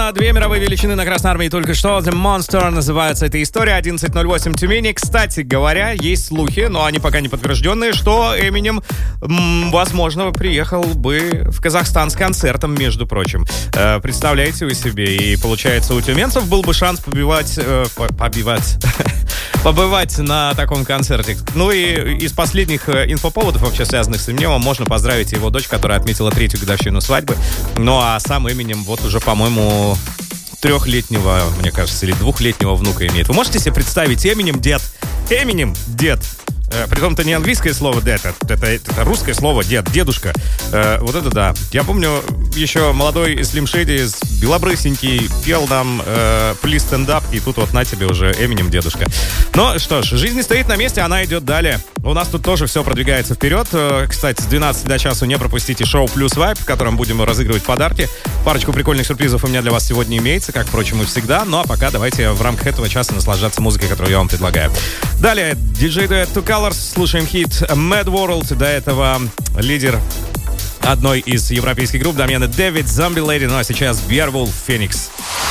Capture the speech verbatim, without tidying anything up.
на две мировые величины на Красной Армии только что. The Monster называется эта история. одиннадцать ноль восемь Тюмени. Кстати говоря, есть слухи, но они пока не подтвержденные, что Эминем, м, возможно, приехал бы в Казахстан с концертом, между прочим. Э, представляете вы себе? И получается, у тюменцев был бы шанс побивать... Э, побивать... побывать на таком концерте. Ну и из последних инфоповодов, вообще связанных с Эминемом, можно поздравить его дочь, которая отметила третью годовщину свадьбы. Ну а сам Эминем вот уже, по-моему, трехлетнего, мне кажется, или двухлетнего внука имеет. Вы можете себе представить Эминем дед? Эминем дед. Э, Притом это не английское слово дед, это, это, это русское слово дед, дедушка. Э, вот это да. Я помню, еще молодой Slim Shady, белобрысенький, пел нам э, Please Stand Up, и тут вот на тебе уже Эминем дедушка. Ну что ж, жизнь не стоит на месте, она идет далее. У нас тут тоже все продвигается вперед. Э, кстати, с двенадцати до часу не пропустите шоу Плюс Вайб, в котором будем разыгрывать подарки. Парочку прикольных сюрпризов у меня для вас сегодня имеется, как, впрочем, и всегда. Ну а пока давайте в рамках этого часа наслаждаться музыкой, которую я вам предлагаю. Далее, диджей дуэт Two Colors, слушаем хит Mad World. До этого лидер одной из европейских групп Дамьяна Дэвид, Zombie Lady. Ну а сейчас Beowulf Phoenix.